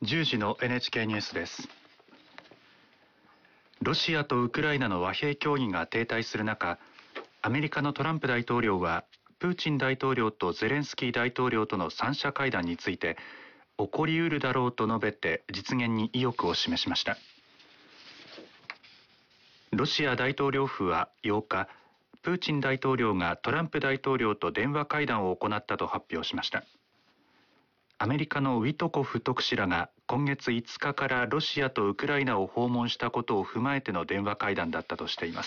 10時の NHK ニュースです。ロシアとウクライナの和平協議が停滞する中、アメリカのトランプ大統領はプーチン大統領とゼレンスキー大統領との三者会談について起こりうるだろうと述べて実現に意欲を示しました。ロシア大統領府は8日、プーチン大統領がトランプ大統領と電話会談を行ったと発表しました。アメリカのウィトコフ特使らが今月5日からロシアとウクライナを訪問したことを踏まえての電話会談だったとしています。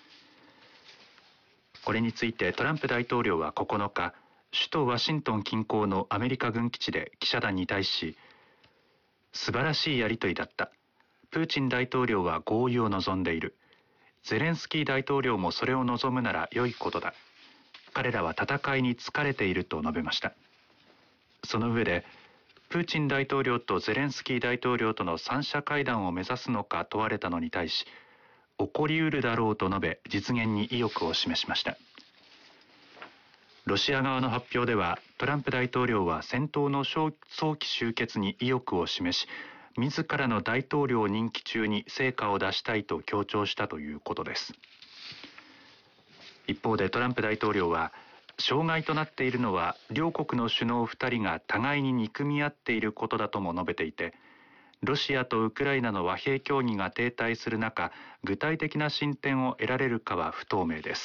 これについてトランプ大統領は9日、首都ワシントン近郊のアメリカ軍基地で記者団に対し、素晴らしいやり取りだった。プーチン大統領は合意を望んでいる。ゼレンスキー大統領もそれを望むなら良いことだ。彼らは戦いに疲れていると述べました。その上で、プーチン大統領とゼレンスキー大統領との三者会談を目指すのか問われたのに対し、起こりうるだろうと述べ、実現に意欲を示しました。ロシア側の発表では、トランプ大統領は戦闘の早期終結に意欲を示し、自らの大統領任期中に成果を出したいと強調したということです。一方でトランプ大統領は、障害となっているのは両国の首脳2人が互いに憎み合っていることだとも述べていて、ロシアとウクライナの和平協議が停滞する中、具体的な進展を得られるかは不透明です。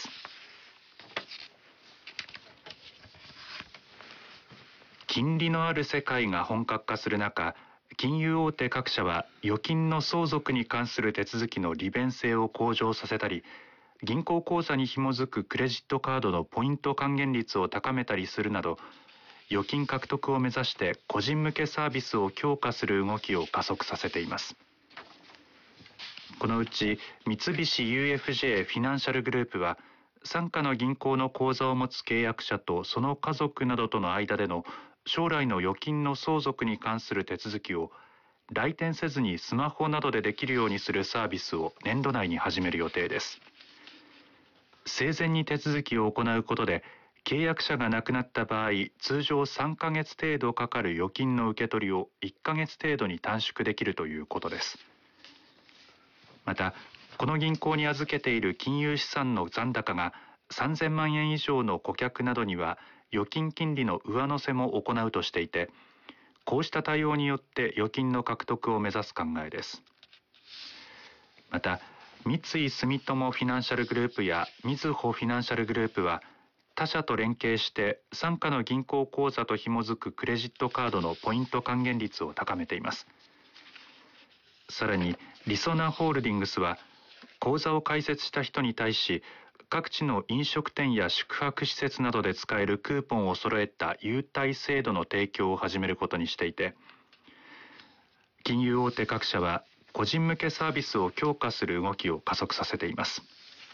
金利のある世界が本格化する中、金融大手各社は預金の相続に関する手続きの利便性を向上させたり、銀行口座に紐づくクレジットカードのポイント還元率を高めたりするなど、預金獲得を目指して個人向けサービスを強化する動きを加速させています。このうち三菱 UFJ フィナンシャルグループは、傘下の銀行の口座を持つ契約者とその家族などとの間での将来の預金の相続に関する手続きを来店せずにスマホなどでできるようにするサービスを年度内に始める予定です。生前に手続きを行うことで、契約者が亡くなった場合、通常3ヶ月程度かかる預金の受け取りを1ヶ月程度に短縮できるということです。また、この銀行に預けている金融資産の残高が3000万円以上の顧客などには、預金金利の上乗せも行うとしていて、こうした対応によって預金の獲得を目指す考えです。また、三井住友フィナンシャルグループやみずほフィナンシャルグループは、他社と連携して傘下の銀行口座と紐づくクレジットカードのポイント還元率を高めています。さらにりそなホールディングスは、口座を開設した人に対し、各地の飲食店や宿泊施設などで使えるクーポンを揃えた優待制度の提供を始めることにしていて、金融大手各社は個人向けサービスを強化する動きを加速させています。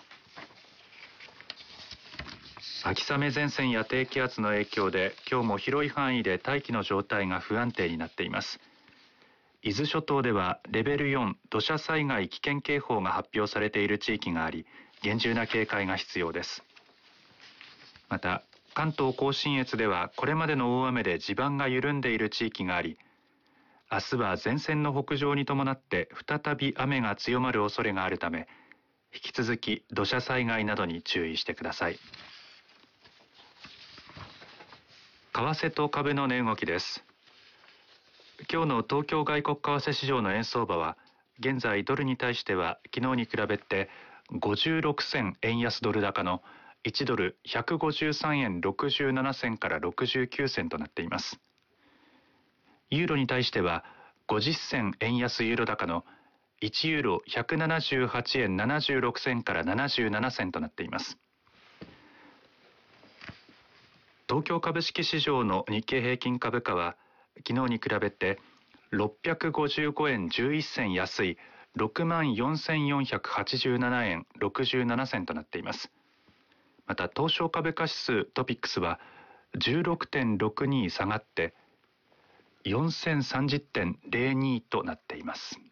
秋雨前線や低気圧の影響で、今日も広い範囲で大気の状態が不安定になっています。伊豆諸島ではレベル4土砂災害危険警報が発表されている地域があり、厳重な警戒が必要です。また、関東甲信越ではこれまでの大雨で地盤が緩んでいる地域があり、明日は前線の北上に伴って再び雨が強まる恐れがあるため、引き続き土砂災害などに注意してください。為替と株の値動きです。今日の東京外国為替市場の円相場は、現在ドルに対しては昨日に比べて56銭円安ドル高の1ドル153円67銭から69銭となっています。ユーロに対しては50銭円安ユーロ高の1ユーロ178円76銭から77銭となっています。東京株式市場の日経平均株価は昨日に比べて655円11銭安い64,487円67銭となっています。また東証株価指数トピックスは 16.62 下がって4030.02 となっています。